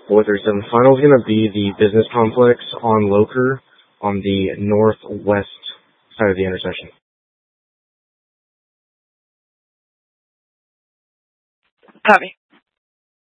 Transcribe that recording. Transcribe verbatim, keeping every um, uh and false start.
four three seven. Final is going to be the business complex on Loker on the northwest side of the intersection. Copy.